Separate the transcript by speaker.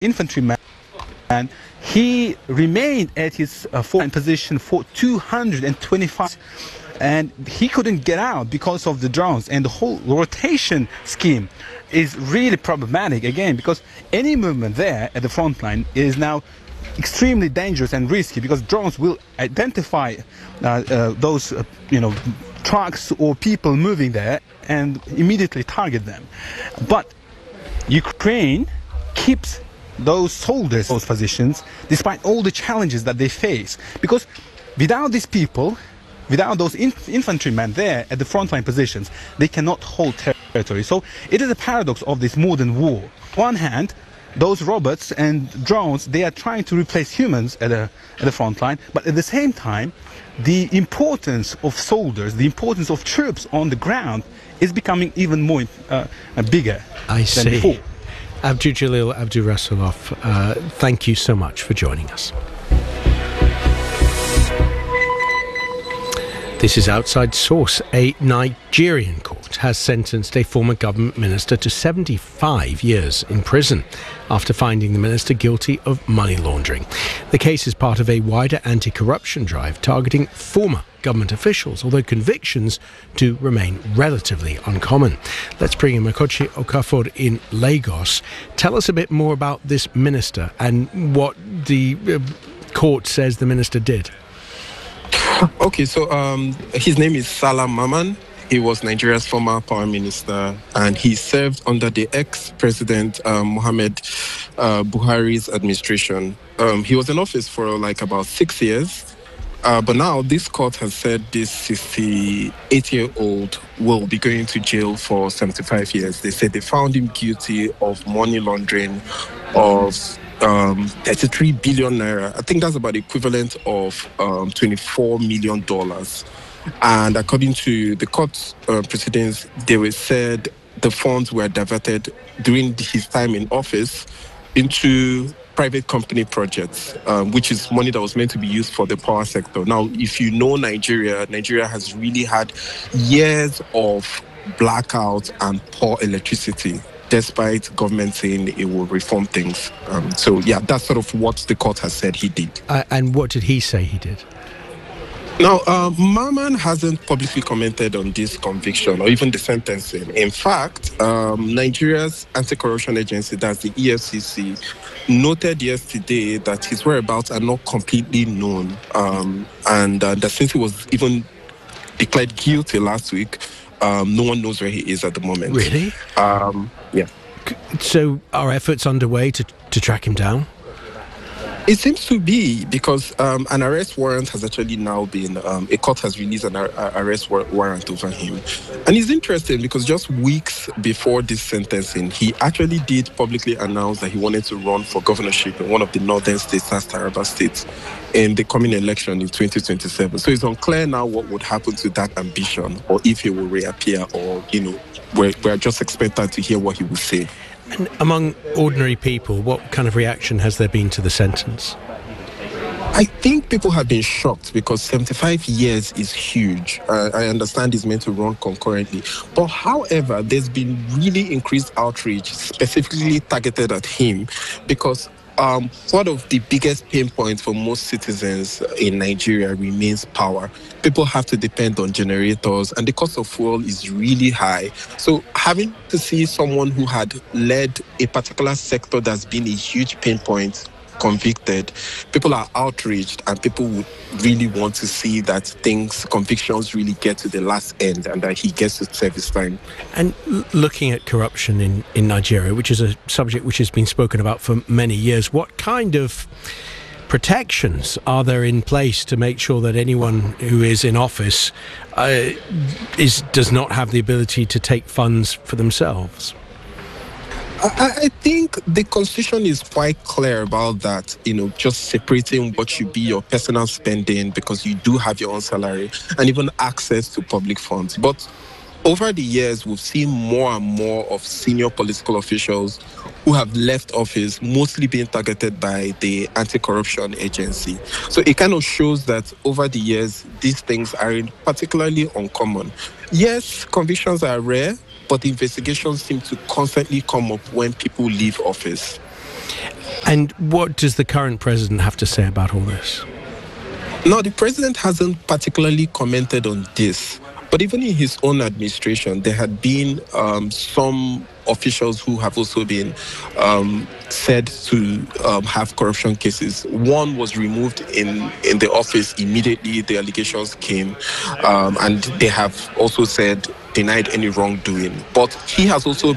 Speaker 1: infantryman, and he remained at his frontline position for 225, and he couldn't get out because of the drones. And the whole rotation scheme is really problematic again, because any movement there at the front line is now extremely dangerous and risky, because drones will identify those trucks or people moving there and immediately target them. But Ukraine keeps those soldiers, those positions, despite all the challenges that they face, because without these people, without those infantrymen there at the frontline positions, they cannot hold territory. So it is a paradox of this modern war. On one hand, those robots and drones, they are trying to replace humans at the front line, but at the same time, the importance of soldiers, the importance of troops on the ground is becoming even more bigger than before.
Speaker 2: Abdujalil Abdurasulov, thank you so much for joining us. This is Outside Source. A Nigerian court has sentenced a former government minister to 75 years in prison after finding the minister guilty of money laundering. The case is part of a wider anti-corruption drive targeting former government officials, although convictions do remain relatively uncommon. Let's bring in Makochi Okafor in Lagos. Tell us a bit more about this minister and what the court says the minister did.
Speaker 3: Okay, so his name is Salah Maman. He was Nigeria's former power minister, and he served under the ex-president Muhammad Buhari's administration. He was in office for about 6 years, but now this court has said this 68-year-old will be going to jail for 75 years. They said they found him guilty of money laundering of 33 billion naira. I think that's about the equivalent of $24 million. And according to the court proceedings, they were said the funds were diverted during his time in office into private company projects, which is money that was meant to be used for the power sector. Now, if you know Nigeria has really had years of blackout and poor electricity, despite government saying it will reform things. So, that's sort of what the court has said he did.
Speaker 2: And what did he say he did?
Speaker 3: Now, Maman hasn't publicly commented on this conviction or even the sentencing. In fact, Nigeria's anti-corruption agency, that's the EFCC, noted yesterday that his whereabouts are not completely known, and that since he was even declared guilty last week, no one knows where he is at the moment.
Speaker 2: Really?
Speaker 3: Yeah.
Speaker 2: So are efforts underway to track him down?
Speaker 3: It seems to be, because an arrest warrant has actually now been, a court has released an arrest warrant over him. And it's interesting because just weeks before this sentencing, he actually did publicly announce that he wanted to run for governorship in one of the northern states, that's Taraba State, in the coming election in 2027. So it's unclear now what would happen to that ambition, or if he will reappear, or, we're just expected to hear what he will say.
Speaker 2: And among ordinary people, what kind of reaction has there been to the sentence?
Speaker 3: I think people have been shocked because 75 years is huge. I understand he's meant to run concurrently. But however, there's been really increased outreach specifically targeted at him because one of the biggest pain points for most citizens in Nigeria remains power. People have to depend on generators, and the cost of fuel is really high. So having to see someone who had led a particular sector that's been a huge pain point convicted, people are outraged, and people would really want to see that convictions really get to the last end and that he gets to serve his time.
Speaker 2: And looking at corruption in Nigeria, which is a subject which has been spoken about for many years, what kind of protections are there in place to make sure that anyone who is in office does not have the ability to take funds for themselves?
Speaker 3: I think the Constitution is quite clear about that, just separating what should be your personal spending because you do have your own salary and even access to public funds. But over the years, we've seen more and more of senior political officials who have left office, mostly being targeted by the anti-corruption agency. So it kind of shows that over the years, these things aren't particularly uncommon. Yes, convictions are rare, but investigations seem to constantly come up when people leave office.
Speaker 2: And what does the current president have to say about all this?
Speaker 3: No, the president hasn't particularly commented on this. But even in his own administration, there had been some officials who have also been said to have corruption cases. One was removed in the office immediately the allegations came, and they have also said denied any wrongdoing. But he has also